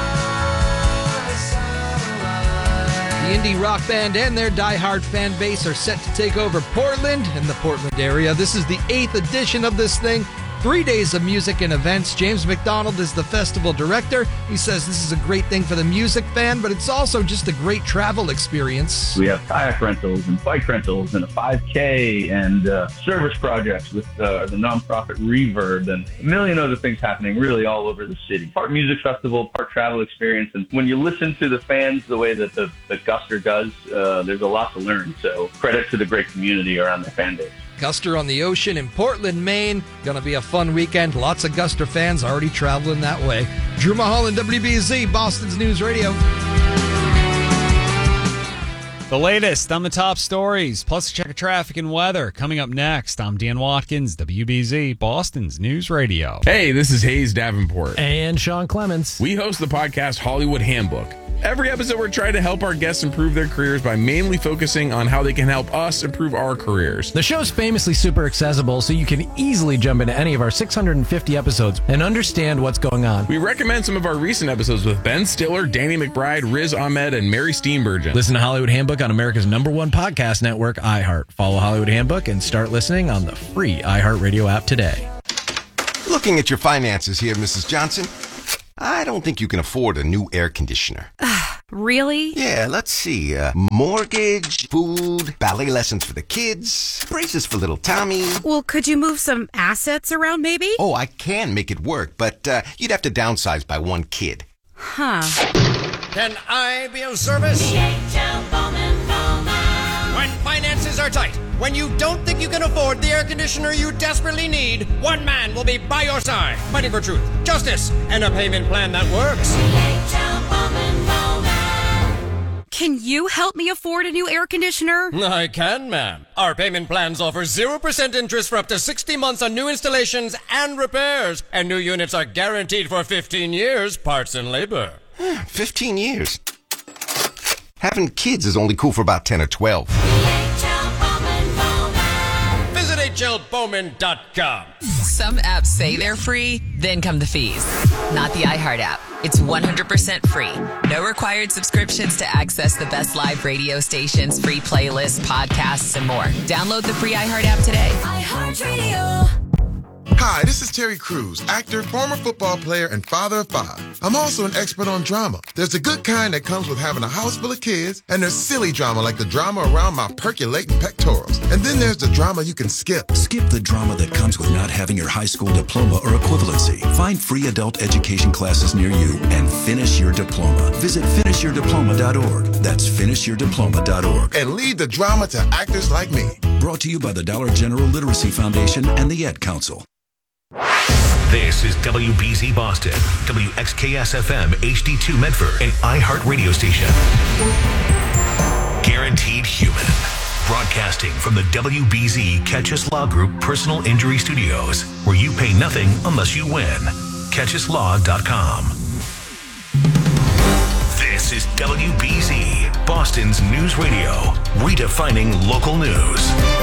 The indie rock band and their diehard fan base are set to take over Portland and the Portland area. This is the eighth edition of this thing. Three days of music and events. James McDonald is the festival director. He says this is a great thing for the music fan, but it's also just a great travel experience. We have kayak rentals and bike rentals and a five K and uh, service projects with uh, the nonprofit Reverb and a million other things happening really all over the city. Part music festival, part travel experience. And when you listen to the fans the way that the, the Guster does, uh, there's a lot to learn. So credit to the great community around the fan base. Guster on the Ocean in Portland, Maine. Gonna be a fun weekend. Lots of Guster fans already traveling that way. Drew Mulholland, W B Z, Boston's News Radio. The latest on the top stories, plus a check of traffic and weather. Coming up next, I'm Dan Watkins, W B Z, Boston's News Radio. Hey, this is Hayes Davenport. And Sean Clements. We host the podcast Hollywood Handbook. Every episode, we're trying to help our guests improve their careers by mainly focusing on how they can help us improve our careers. The show's famously super accessible, so you can easily jump into any of our six hundred fifty episodes and understand what's going on. We recommend some of our recent episodes with Ben Stiller, Danny McBride, Riz Ahmed, and Mary Steenburgen. Listen to Hollywood Handbook on America's number one podcast network, iHeart. Follow Hollywood Handbook and start listening on the free iHeartRadio app today. Looking at your finances here, Missus Johnson, I don't think you can afford a new air conditioner. Really? Yeah, let's see. Uh, mortgage, food, ballet lessons for the kids, braces for little Tommy. Well, could you move some assets around maybe? Oh, I can make it work, but uh, you'd have to downsize by one kid. Huh. Can I be of service? When finances are tight, when you don't think you can afford the air conditioner you desperately need, one man will be by your side, fighting for truth, justice, and a payment plan that works. Can you help me afford a new air conditioner? I can, ma'am. Our payment plans offer zero percent interest for up to sixty months on new installations and repairs. And new units are guaranteed for fifteen years, parts and labor. fifteen years? Having kids is only cool for about ten or twelve. Visit H L Bowman dot com. Some apps say they're free, then come the fees. Not the iHeart app. It's one hundred percent free. No required subscriptions to access the best live radio stations, free playlists, podcasts, and more. Download the free iHeart app today. iHeartRadio. Hi, this is Terry Crews, actor, former football player, and father of five. I'm also an expert on drama. There's the good kind that comes with having a house full of kids, and there's silly drama like the drama around my percolating pectorals. And then there's the drama you can skip. Skip the drama that comes with not having your high school diploma or equivalency. Find free adult education classes near you and finish your diploma. Visit finish your diploma dot org. That's finish your diploma dot org. And lead the drama to actors like me. Brought to you by the Dollar General Literacy Foundation and the Ed Council. This is W B Z Boston, W X K S F M H D two Medford, and iHeart Radio Station. Guaranteed Human. Broadcasting from the W B Z Catch Us Law Group Personal Injury Studios, where you pay nothing unless you win. catch us law dot com. This is W B Z, Boston's news radio, redefining local news.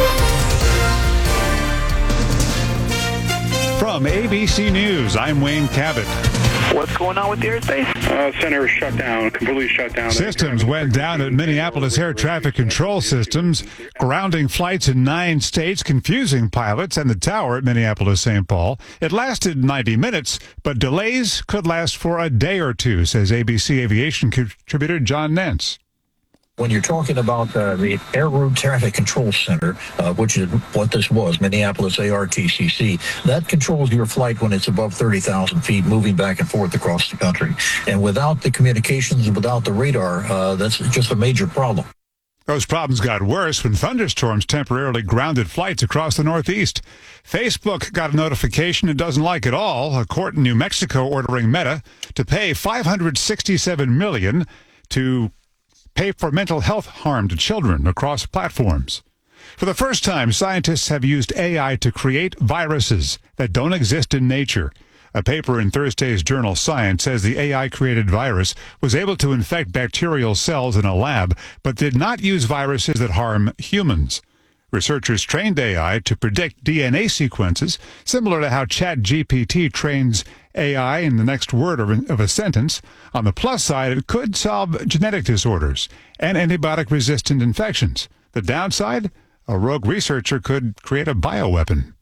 From A B C News, I'm Wayne Cabot. What's going on with the airspace? Uh, center is shut down, completely shut down. Systems went down at Minneapolis Air Traffic Control Systems, grounding flights in nine states, confusing pilots and the tower at Minneapolis Saint Paul. It lasted ninety minutes, but delays could last for a day or two, says A B C Aviation contributor John Nentz. When you're talking about uh, the Air Route Traffic Control Center, uh, which is what this was, Minneapolis A R T C C, that controls your flight when it's above thirty thousand feet, moving back and forth across the country. And without the communications and without the radar, uh, that's just a major problem. Those problems got worse when thunderstorms temporarily grounded flights across the Northeast. Facebook got a notification it doesn't like at all. A court in New Mexico ordering Meta to pay five hundred sixty-seven million dollars to pay for mental health harm to children across platforms. For the first time, scientists have used A I to create viruses that don't exist in nature. A paper in Thursday's journal Science says the A I-created virus was able to infect bacterial cells in a lab, but did not use viruses that harm humans. Researchers trained A I to predict D N A sequences, similar to how ChatGPT trains A I in the next word of a sentence. On the plus side, it could solve genetic disorders and antibiotic-resistant infections. The downside? A rogue researcher could create a bioweapon.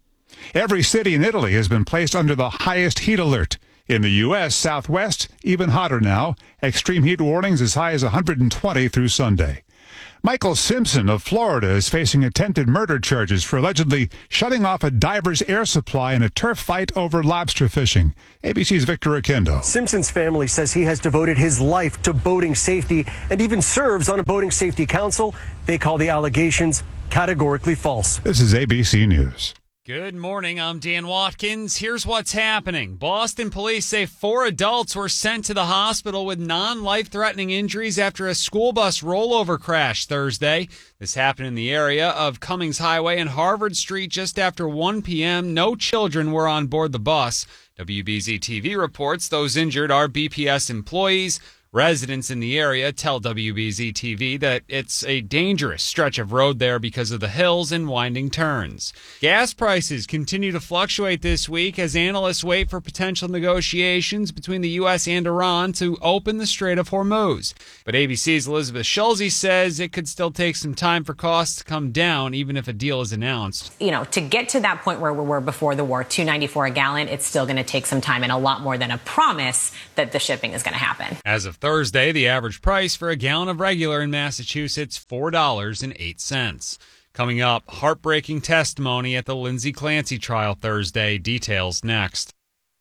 Every city in Italy has been placed under the highest heat alert. In the U S Southwest, even hotter now. Extreme heat warnings as high as one hundred twenty through Sunday. Michael Simpson of Florida is facing attempted murder charges for allegedly shutting off a diver's air supply in a turf fight over lobster fishing. A B C's Victor Akendo. Simpson's family says he has devoted his life to boating safety and even serves on a boating safety council. They call the allegations categorically false. This is A B C News. Good morning, I'm Dan Watkins. Here's what's happening. Boston police say four adults were sent to the hospital with non-life-threatening injuries after a school bus rollover crash Thursday. This happened in the area of Cummings Highway and Harvard Street just after one p.m. No children were on board the bus. W B Z T V reports those injured are B P S employees. Residents in the area tell W B Z T V that it's a dangerous stretch of road there because of the hills and winding turns. Gas prices continue to fluctuate this week as analysts wait for potential negotiations between the U S and Iran to open the Strait of Hormuz. But A B C's Elizabeth Schulze says it could still take some time for costs to come down, even if a deal is announced. You know, to get to that point where we were before the war, two ninety-four a gallon, it's still going to take some time and a lot more than a promise that the shipping is going to happen. As of Thursday, the average price for a gallon of regular in Massachusetts, four dollars and eight cents. Coming up, heartbreaking testimony at the Lindsay Clancy trial Thursday. Details next.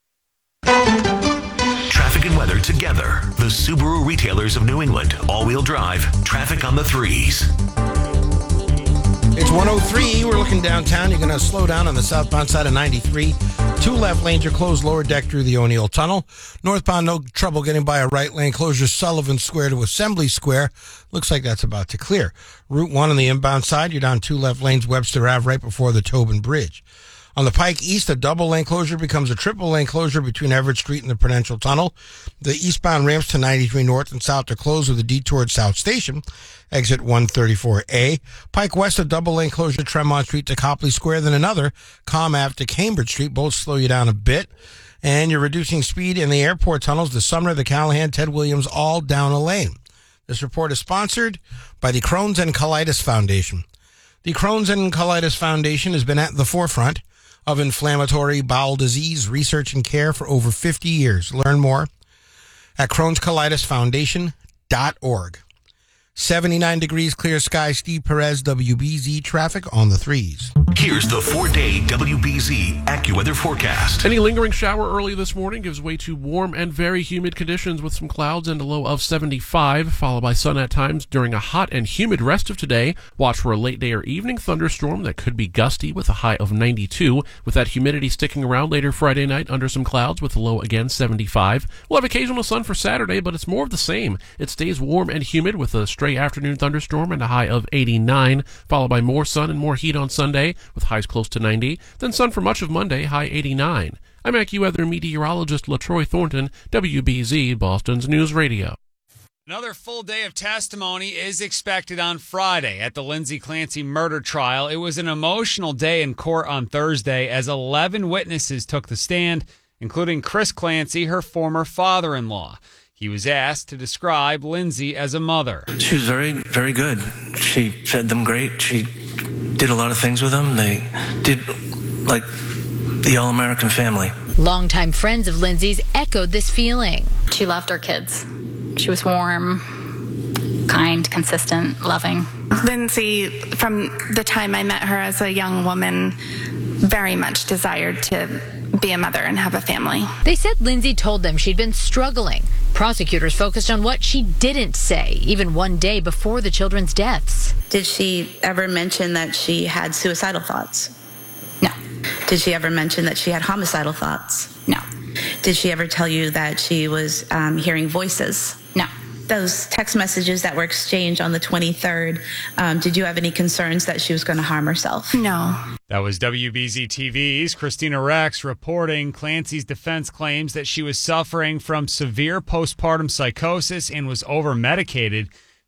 Traffic and weather together. The Subaru retailers of New England. All-wheel drive. Traffic on the threes. It's one oh three. We're looking downtown. You're going to slow down on the southbound side of ninety-three. Two left lanes are closed, lower deck through the O'Neill Tunnel. Northbound, no trouble getting by a right lane closure, Sullivan Square to Assembly Square. Looks like that's about to clear. Route one on the inbound side, you're down two left lanes, Webster Ave, right before the Tobin Bridge. On the Pike East, a double lane closure becomes a triple lane closure between Everett Street and the Prudential Tunnel. The eastbound ramps to ninety-three North and South are closed with a detour at South Station, exit one thirty-four A. Pike West, a double lane closure, Tremont Street to Copley Square, then another, Com Ave to Cambridge Street. Both slow you down a bit. And you're reducing speed in the airport tunnels, the Sumner, the Callahan, Ted Williams, all down a lane. This report is sponsored by the Crohn's and Colitis Foundation. The Crohn's and Colitis Foundation has been at the forefront of inflammatory bowel disease research and care for over fifty years. Learn more at crohns colitis foundation dot org. seventy-nine degrees, clear sky. Steve Perez, W B Z traffic on the threes. Here's the four-day W B Z AccuWeather forecast. Any lingering shower early this morning gives way to warm and very humid conditions with some clouds and a low of seventy-five, followed by sun at times during a hot and humid rest of today. Watch for a late day or evening thunderstorm that could be gusty with a high of ninety-two, with that humidity sticking around later Friday night under some clouds with a low again seventy-five. We'll have occasional sun for Saturday, but it's more of the same. It stays warm and humid with a stray afternoon thunderstorm and a high of eighty-nine, followed by more sun and more heat on Sunday with highs close to ninety, then sun for much of Monday, high eighty-nine. I'm AccuWeather meteorologist LaTroy Thornton, W B Z, Boston's News Radio. Another full day of testimony is expected on Friday at the Lindsay Clancy murder trial. It was an emotional day in court on Thursday as eleven witnesses took the stand, including Chris Clancy, her former father-in-law. He was asked to describe Lindsay as a mother. She was very, very good. She fed them great. She did a lot of things with them. They did like the all-American family. Longtime friends of Lindsay's echoed this feeling. She loved her kids. She was warm, kind, consistent, loving. Lindsay, from the time I met her as a young woman, very much desired to be a mother and have a family. They said Lindsay told them she'd been struggling. Prosecutors focused on what she didn't say, even one day before the children's deaths. Did she ever mention that she had suicidal thoughts? No. Did she ever mention that she had homicidal thoughts? No. Did she ever tell you that she was um, hearing voices? No. Those text messages that were exchanged on the twenty-third, um, did you have any concerns that she was going to harm herself? No. That was W B Z T V's Christina Rex reporting. Clancy's defense claims that she was suffering from severe postpartum psychosis and was over-medicated.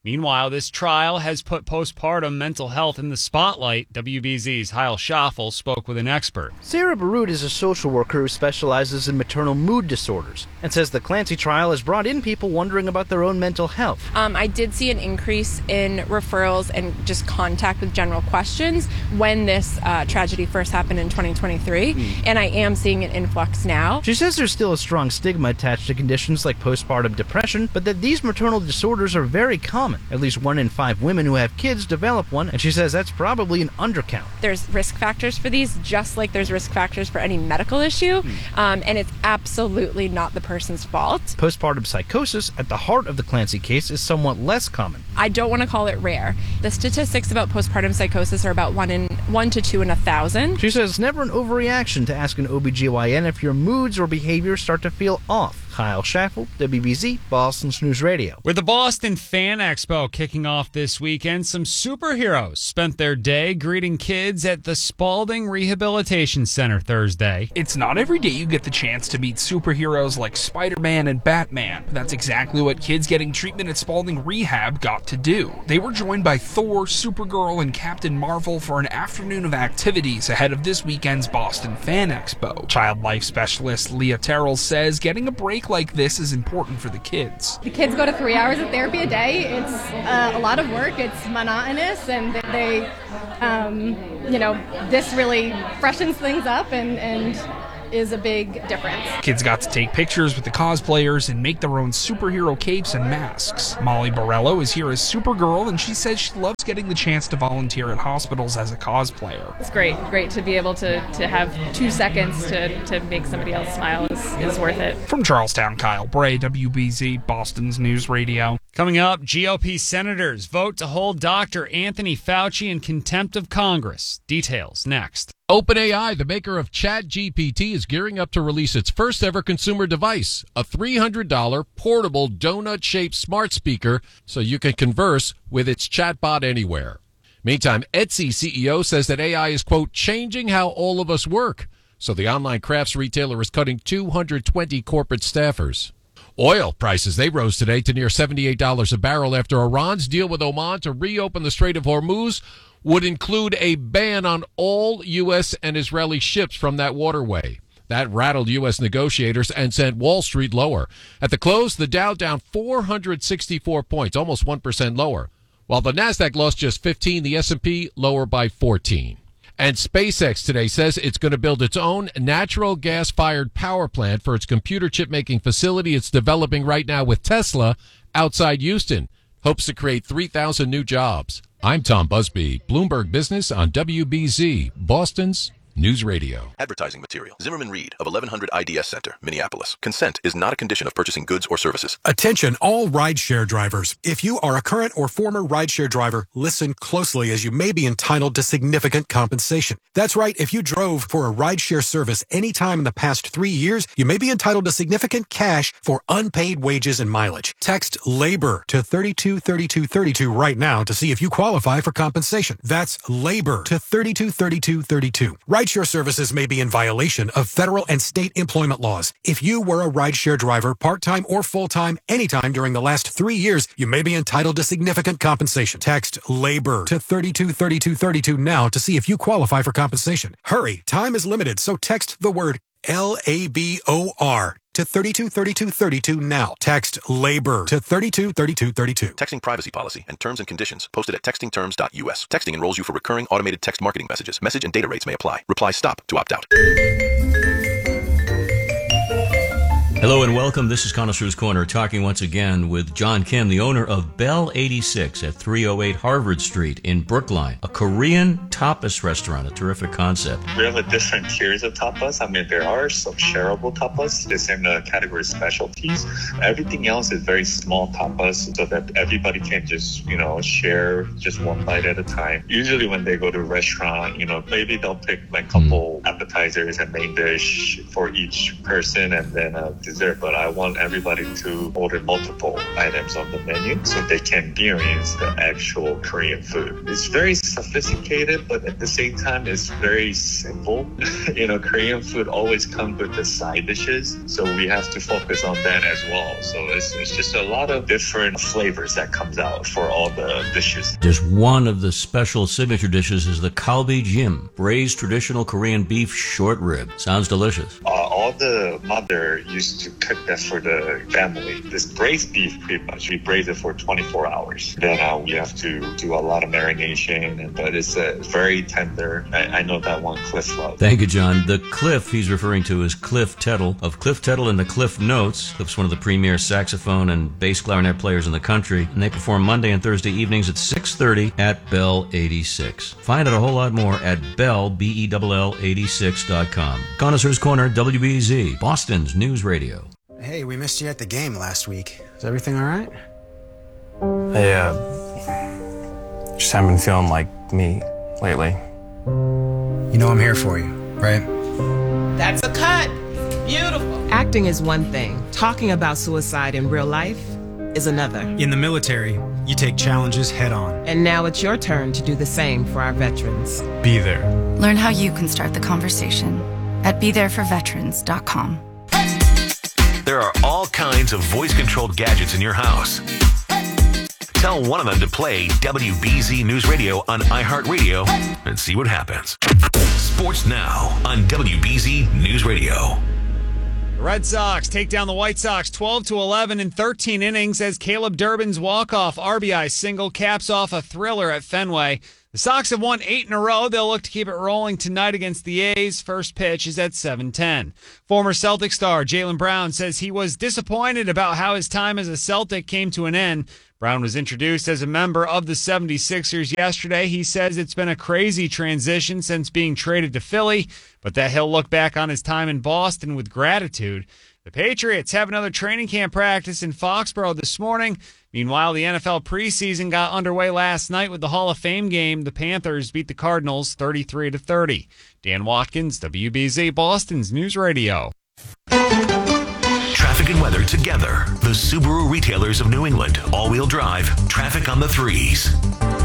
Meanwhile, this trial has put postpartum mental health in the spotlight. W B Z's Heil Schaffel spoke with an expert. Sarah Baroud is a social worker who specializes in maternal mood disorders and says the Clancy trial has brought in people wondering about their own mental health. Um, I did see an increase in referrals and just contact with general questions when this uh, tragedy first happened in twenty twenty-three, mm. and I am seeing an influx now. She says there's still a strong stigma attached to conditions like postpartum depression, but that these maternal disorders are very common. At least one in five women who have kids develop one, and she says that's probably an undercount. There's risk factors for these, just like there's risk factors for any medical issue, mm. um, and it's absolutely not the person's fault. Postpartum psychosis, at the heart of the Clancy case, is somewhat less common. I don't want to call it rare. The statistics about postpartum psychosis are about one in one to two in a thousand. She says it's never an overreaction to ask an O B G Y N if your moods or behaviors start to feel off. Kyle Schaffel, W B Z, Boston's News Radio. With the Boston Fan Expo kicking off this weekend, some superheroes spent their day greeting kids at the Spaulding Rehabilitation Center Thursday. It's not every day you get the chance to meet superheroes like Spider-Man and Batman. That's exactly what kids getting treatment at Spaulding Rehab got to do. They were joined by Thor, Supergirl, and Captain Marvel for an afternoon of activities ahead of this weekend's Boston Fan Expo. Child life specialist Leah Terrell says getting a break like this is important for the kids. The kids go to three hours of therapy a day. It's uh, a lot of work. It's monotonous, and they, um, you know, this really freshens things up and, and is a big difference. Kids got to take pictures with the cosplayers and make their own superhero capes and masks. Molly Borello is here as Supergirl, and she says she loves getting the chance to volunteer at hospitals as a cosplayer. It's great, great to be able to, to have two seconds to, to make somebody else smile is, is worth it. From Charlestown, Kyle Bray, W B Z, Boston's News Radio. Coming up, G O P senators vote to hold Doctor Anthony Fauci in contempt of Congress. Details next. OpenAI, the maker of ChatGPT, is gearing up to release its first ever consumer device, a three hundred dollars portable donut-shaped smart speaker so you can converse with its chatbot anywhere. Meantime, Etsy C E O says that A I is, quote, changing how all of us work. So the online crafts retailer is cutting two hundred twenty corporate staffers. Oil prices, they rose today to near seventy-eight dollars a barrel after Iran's deal with Oman to reopen the Strait of Hormuz would include a ban on all U S and Israeli ships from that waterway. That rattled U S negotiators and sent Wall Street lower. At the close, the Dow down four hundred sixty-four points, almost one percent lower. While the Nasdaq lost just fifteen, the S and P lower by fourteen. And SpaceX today says it's going to build its own natural gas-fired power plant for its computer chip-making facility it's developing right now with Tesla outside Houston. Hopes to create three thousand new jobs. I'm Tom Busby, Bloomberg Business on W B Z, Boston's News Radio. Advertising material. Zimmerman Reed of eleven hundred I D S Center, Minneapolis. Consent is not a condition of purchasing goods or services. Attention all rideshare drivers. If you are a current or former rideshare driver, listen closely as you may be entitled to significant compensation. That's right. If you drove for a rideshare service anytime in the past three years, you may be entitled to significant cash for unpaid wages and mileage. Text LABOR to thirty-two thirty-two thirty-two right now to see if you qualify for compensation. That's LABOR to thirty-two thirty-two thirty-two. Rideshare services may be in violation of federal and state employment laws. If you were a rideshare driver, part-time or full-time, anytime during the last three years, you may be entitled to significant compensation. Text LABOR to thirty-two thirty-two thirty-two now to see if you qualify for compensation. Hurry, time is limited, so text the word L A B O R to thirty-two thirty-two thirty-two now. Text LABOR to thirty-two thirty-two thirty-two. Texting privacy policy and terms and conditions posted at texting terms dot U S. Texting enrolls you for recurring automated text marketing messages. Message and data rates may apply. Reply STOP to opt out. Hello and welcome. This is Connoisseur's Corner, talking once again with John Kim, the owner of Bell eighty-six at three oh eight Harvard Street in Brookline, a Korean tapas restaurant, a terrific concept. We have a different tiers of tapas. I mean, there are some shareable tapas. It's in the category specialties. Everything else is very small tapas so that everybody can just, you know, share just one bite at a time. Usually when they go to a restaurant, you know, maybe they'll pick like a couple mm. appetizers and main dish for each person and then a dessert dessert, but I want everybody to order multiple items on the menu so they can experience the actual Korean food. It's very sophisticated, but at the same time, it's very simple. You know, Korean food always comes with the side dishes, so we have to focus on that as well. So it's, it's just a lot of different flavors that comes out for all the dishes. Just one of the special signature dishes is the kalbijim, braised traditional Korean beef short rib. Sounds delicious. Uh, all the mother used to cook that for the family. This braised beef, pretty much, we braise it for twenty-four hours. Then uh, we have to do a lot of marination, but it's uh, very tender. I, I know that one Cliff loves. Thank you, John. The Cliff he's referring to is Cliff Tettle of Cliff Tettle and the Cliff Notes. Cliff's one of the premier saxophone and bass clarinet players in the country, and they perform Monday and Thursday evenings at six thirty at Bell eighty-six. Find out a whole lot more at Bell, B E L L eighty-six dot com. Connoisseur's Corner, W B Z, Boston's News Radio. Hey, we missed you at the game last week. Is everything all right? I, uh, just haven't been feeling like me lately. You know I'm here for you, right? That's a cut. Beautiful. Acting is one thing. Talking about suicide in real life is another. In the military, you take challenges head on. And now it's your turn to do the same for our veterans. Be there. Learn how you can start the conversation at be there for veterans dot com. There are all kinds of voice-controlled gadgets in your house. Tell one of them to play W B Z News Radio on iHeartRadio and see what happens. Sports now on W B Z News Radio. The Red Sox take down the White Sox twelve to eleven in thirteen innings as Caleb Durbin's walk-off R B I single caps off a thriller at Fenway. The Sox have won eight in a row. They'll look to keep it rolling tonight against the A's. First pitch is at seven ten. Former Celtic star Jaylen Brown says he was disappointed about how his time as a Celtic came to an end. Brown was introduced as a member of the seventy-sixers yesterday. He says it's been a crazy transition since being traded to Philly, but that he'll look back on his time in Boston with gratitude. The Patriots have another training camp practice in Foxborough this morning. Meanwhile, the N F L preseason got underway last night with the Hall of Fame game. The Panthers beat the Cardinals thirty-three to thirty. Dan Watkins, W B Z, Boston's News Radio. Traffic and weather together. The Subaru retailers of New England. All-wheel drive. Traffic on the threes.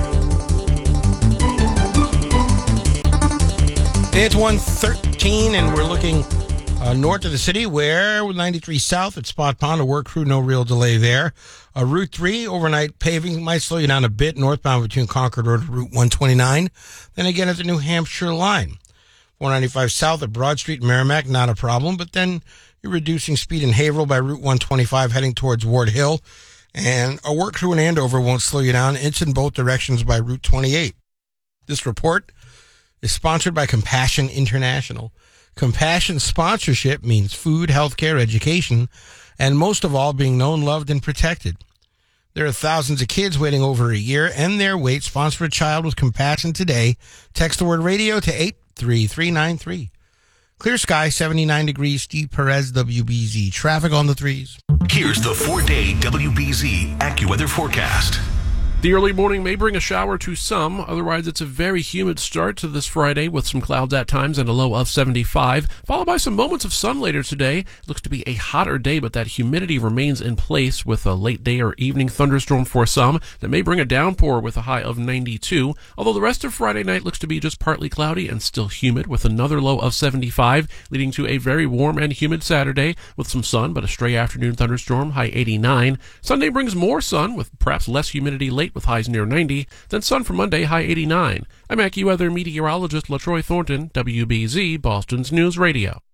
It's one thirteen, and we're looking uh, north of the city, where ninety-three south at Spot Pond, a work crew, no real delay there. Uh, Route three, overnight paving might slow you down a bit northbound between Concord Road and Route one twenty-nine. Then again at the New Hampshire line. four ninety-five south at Broad Street, Merrimack, not a problem, but then you're reducing speed in Haverhill by Route one twenty-five heading towards Ward Hill. And a work crew in Andover won't slow you down. It's in both directions by Route twenty-eight. This report is sponsored by Compassion International. Compassion sponsorship means food, healthcare, education, and most of all, being known, loved, and protected. There are thousands of kids waiting over a year and their wait. Sponsor a child with compassion today. Text the word radio to eight three three nine three. Clear sky, seventy-nine degrees. Steve Perez, W B Z. Traffic on the threes. Here's the four-day W B Z AccuWeather forecast. The early morning may bring a shower to some. Otherwise, it's a very humid start to this Friday with some clouds at times and a low of seventy-five, followed by some moments of sun later today. It looks to be a hotter day, but that humidity remains in place with a late day or evening thunderstorm for some that may bring a downpour with a high of ninety-two, although the rest of Friday night looks to be just partly cloudy and still humid with another low of seventy-five, leading to a very warm and humid Saturday with some sun, but a stray afternoon thunderstorm, high eighty-nine. Sunday brings more sun with perhaps less humidity late with highs near ninety, then sun for Monday, high eighty-nine. I'm AccuWeather meteorologist LaTroy Thornton, W B Z, Boston's News Radio.